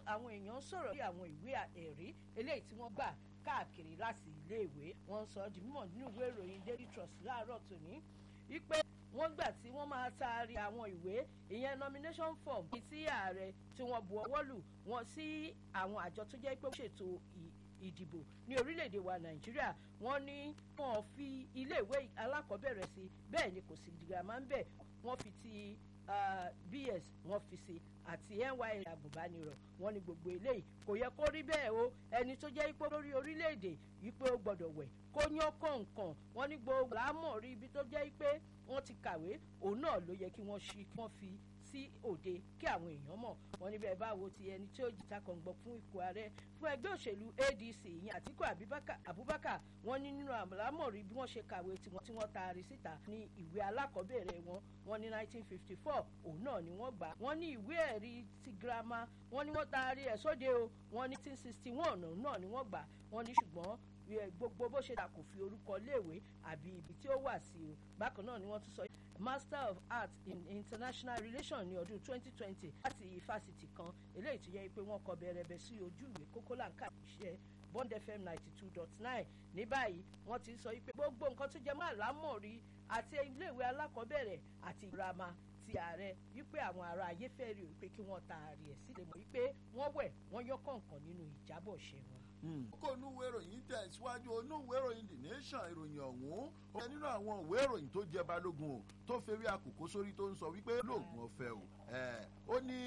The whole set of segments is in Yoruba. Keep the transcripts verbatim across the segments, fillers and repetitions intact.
àwọn èèyàn sọ̀rọ̀ bí àwọn ìwé ẹ̀rí eléyìí tí wọ́n gbà káàkiri láti iléèwé wọ́n sọ di mímọ̀ nínú ìwé ìròyìn Daily Trust láàárọ̀ tòní wípé wọ́n gbà tí wọ́n máa taari àwọn ìwé ìyẹn nomination form tí ààrẹ tí wọ́n bu ọwọ́ lù wọ́n sí àwọn àjọ tó jẹ́ pé ó ṣètò ìdìbò ní orílẹ̀-èdè wa Nàìjíríà wọ́n ní wọ́n fi iléèwé alákọ̀ọ́bẹ̀rẹ̀ sí bẹ́ẹ̀ ni kò sí girama ń bẹ̀ wọ́n fi ti Uh, B S wọ́n fi sí àti N Y S àgùnbánirọ̀ wọ́n ní gbogbo eléyìí kò yẹ kó rí bẹ́ẹ̀ o ẹni tó jẹ́ ipò lórí orílẹ̀-èdè wípé ó gbọ́dọ̀ wẹ̀ kó yán kọ̀ọ̀kan wọ́n ní gbogbo láàmọ̀ rí ibi tó jẹ́ pé wọ́n ti kàwé òun náà ló yẹ kí wọ́n ṣí kí wọ́n fi sí òde kí àwọn èèyàn mọ̀ wọ́n níbẹ̀ báwo ti ẹni tí ó jìta kọ̀ǹgbọ̀n fún ipò ààrẹ fún ẹgbẹ́ òṣèlú A D C ìyẹn Àtíkù Abubakar wọ́n ní nínú àmọ̀rí bí wọ́n ṣe kàwé tiwọn tí wọ́n taari síta ní ìwé alákọ̀ọ́bẹ̀rẹ̀ wọn wọ́n ní nineteen fifty four òun náà ni wọ́n gbà wọ́n ní ìwé ẹ̀rí ti girama wọ́n ní wọ́n taari ẹ̀ sóde o wọ́n ní nineteen sixty one òun náà ni wọ́n gbà wọ́n ní ṣùgbọ́n gbogbo bó ṣe dà kò fi orúkọ léèwé àbí ibi tí ó wà sí o bákan náà ni wọ́n tún sọ Master of Arts in International Relations ní ọdún twenty twenty láti ifásitì kan eléyìí tó yẹ pé wọ́n kọ bẹ̀rẹ̀bẹ̀ sí ojú ìwé kókó láǹkà iṣẹ́ Bond F M ninety two dot nine ní báyìí wọ́n ti sọ pé gbogbo nǹkan tó jẹ mọ́ àlámọ̀rí àti iléèwé alákọ̀ọ́bẹ̀rẹ̀ àti girama ti ààrẹ wípé àwọn ará ayé fẹ́ rí pé kí wọ́n taari ẹ̀ sílẹ̀ mọ́ wípé wọ́n wẹ̀ wọ́n yọ kọ̀ọ̀kan nínú ìjábọ̀ ṣe wọn. kókó inú ìwé ìròyìn tẹ̀síwájú inú ìwé ìròyìn The Nation ìròyìn ọ̀hún ó nínú àwọn ìwé ìròyìn tó jẹ balógun o tó fẹ́rí àkókò sórí tó ń sọ wípé lóògùn ọ̀fẹ́ o ó ní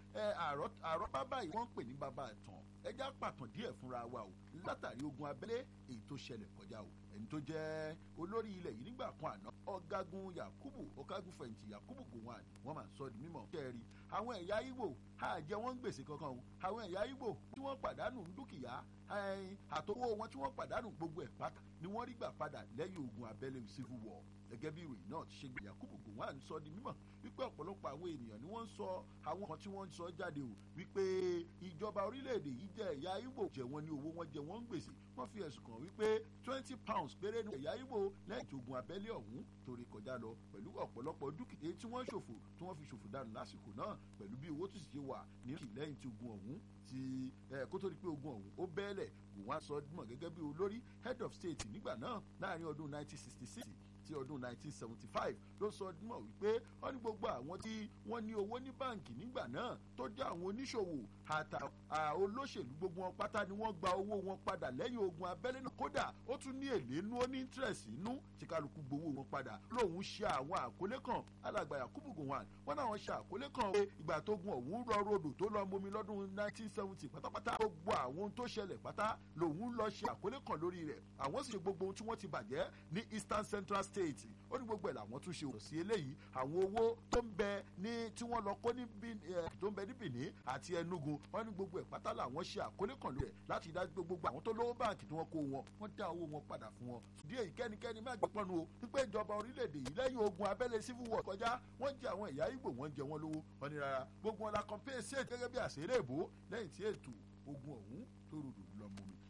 àrọ́bá báyìí wọ́n ń pè ní bàbá ìtàn ẹjá pàtàn díẹ̀ fúnra wa o látàrí ogun abẹ́lé èyí tó ṣẹlẹ̀ kọjá o ẹni tó jẹ́ olórí ilẹ̀ yìí nígbà kan àná ọ̀gágun Yakubu ọ̀gágun fẹ̀yìntì Yakubu Gowon wọ́n máa ń sọ di mímọ̀ kẹ́rì àwọn ẹ̀yà Ìgbò àjẹ wọn ń gbèsè kankan o àwọn ẹ̀yà Ìgbò tí wọ́n pàdánù dúkìá àtọwọ́ wọn tí wọ́n pàdánù gbogbo ẹ̀ pátá ni wọ́n rí gbà padà lẹ́yìn ogun abẹ́lé civil war gẹ́gẹ́ bí ìròyìn náà ti ṣe gbé Yakubu Gowon sọ di mímọ̀ wípé ọ̀pọ̀lọpọ̀ àwọn ènìyàn ni wọ́n ń sọ àwọn kan tí wọ́n ń sọ jáde o wípé ìjọba orílẹ̀-èdè yìí jẹ́ ẹ̀yà Ìgbò jẹ wọ́n ní owó wọn jẹ wọ́n ń gbèsè wọ́n fi ẹ̀sùn kàn wípé twenty pounds péré ní ẹ̀yà Ìgbò lẹ́yìn tí ogun abẹ́lé ọ̀hún torí kọjá lọ pẹ̀lú ọ̀pọ̀lọpọ̀ dúkìá tí wọ́n ṣòfò tí wọ́n fi ṣòfò dànù lásìkò náà pẹ̀lú bí owó tó sì ṣe wà ní lẹ́yìn tí ogun ọ̀hún ti kó tó di pé ogun ọ̀hún ó bẹ́ẹ̀lẹ̀ Gowon sọ mọ̀ gẹ́gẹ́ bí olórí head of state nígbà náà láàrin ọdún nineteen sixty six sí ọdún nineteen seventy five ló sọ mọ̀ wípé wọ́n ní gbogbo àwọn tí wọ́n ní owó ní báǹkì nígbà náà tó jẹ́ àwọn oníṣòwò àtà olóṣèlú gbogbo wọn pátá ni wọ́n gba owó wọn padà lẹ́yìn ogun abẹ́lé náà kódà ó tún ní èlé inú ó ní interest inú tí kálukú gbowó wọn padà lóun ṣe àwọn àkọlé kan alàgbà Yakubu Gowon wọn náà ṣe àkọlé kan pé ìgbà tó gun ọ̀hún rọ rodò tó lọ momi lọ́dún nineteen seventy pátápátá gbogbo àwọn ohun tó ṣẹlẹ̀ pátá lòun lọ ṣe àkọlé kan lórí rẹ̀ àwọn sì ṣe gbogbo ohun tí wọ́n ti bàjẹ́ ní Eastern Central State ó ní gbogbo ẹ̀ làwọn tún ṣe òrò sí eléyìí àwọn owó tó ń bẹ ní tí wọ́n lọ kó ní tó ń bẹ ní Benin àti Enugu wọ́n ní gbogbo ẹ̀ pátá làwọn ṣe àkọlé kan lórí ẹ̀ láti dájú pé gbogbo àwọn tó lówó báǹkì tí wọ́n kó wọn wọ́n dá owó wọn padà fún wọn díẹ̀ yìí kẹ́nikẹ́ni má gbé pọ́nu o wípé ìjọba orílẹ̀-èdè yìí lẹ́yìn ogun abẹ́lé civil war kọjá wọ́n jẹ àwọn ẹ̀yà Ìgbò wọ́n jẹ wọ́n lówó wọ́n ní rárá gbogbo wọn la compensate gẹ́gẹ́ bí àṣírí èbó lẹ́yìn tí ètò ogun ọ̀hún tó rúdò lọ́mọ mi.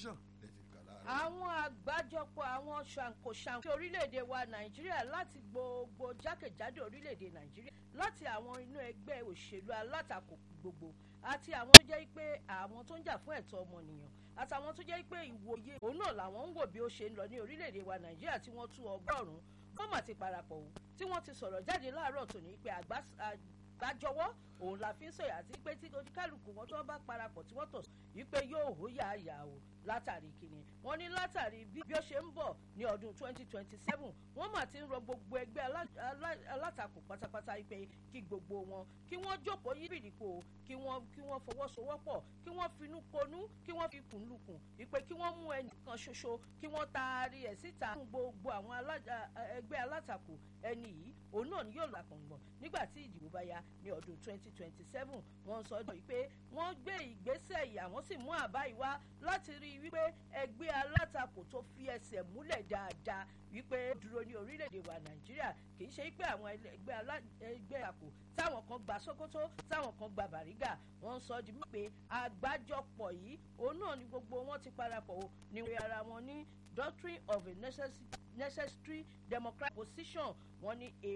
àwọn àgbájọpọ̀ àwọn ṣàǹkóṣàǹkó orílẹ̀-èdè wa Nàìjíríà láti gbogbo jákèjádò orílẹ̀-èdè Nàìjíríà láti àwọn inú ẹgbẹ́ òṣèlú alátakò gbogbo àti àwọn tó jẹ́ pé àwọn tó ń jà fún ẹ̀tọ́ ọmọnìyàn àtàwọn tó jẹ́ pé ìwòye òun náà làwọn ń wò bí ó ṣe ń lọ ní orílẹ̀-èdè wa Nàìjíríà tí wọ́n tú ọgọ́rùn-ún wọ́n mà ti parapọ̀ o tí wọ́n ti sọ̀rọ̀ jáde láàárọ̀ tòní pé àgbájọwọ́ òun la fi ń sọ̀yà àti pé tí oníkálukú wọn tó bá parapọ̀ tí wọ́n tọ̀ wípé yóò hó yàáyà o látàrí kìíní wọ́n ní látàrí bí ó ṣe ń bọ̀ ní ọdún twenty twenty seven wọ́n mà ti ń rọ gbogbo ẹgbẹ́ alátakò pátápátá pé kí gbogbo wọn kí wọ́n jókòó yíbìrìpò kí wọ́n kí wọ́n fọwọ́sowọ́pọ̀ kí wọ́n finú konú kí wọ́n fi kùn lukùn wípé kí wọ́n mú ẹnìkan ṣoṣo kí wọ́n taari ẹ̀ síta fún gbogbo àwọn ẹgbẹ́ alátakò ẹni yìí òun náà ni yóò là kàngbọ̀n nígbà tí ìdìbò bá yá ní ọdún twenty twenty seven wọ́n sọ pé wọ́n gbé ìgbésẹ̀ yìí àwọn sì mú àbá yìí wá láti rí i wípé ẹgbẹ́ alátakò tó fi ẹsẹ̀ múlẹ̀ dáadáa wípé dúró ní orílẹ̀-èdè wa Nàìjíríà kì í ṣe pé àwọn ẹgbẹ́ àkò táwọn kan gba Sókótó táwọn kan gba Bàrígà wọ́n sọ di pé àgbájọpọ̀ yìí òun náà ni gbogbo wọn ti parapọ̀ ní ara wọn ní doctrine of a necessary democratic position wọ́n ní